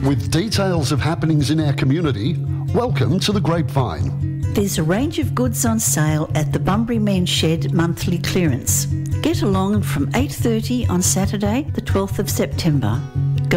With details of happenings in our community, welcome to The Grapevine. There's a range of goods on sale at the Bunbury Men's Shed monthly clearance. Get along from 8:30 on Saturday, the 12th of September.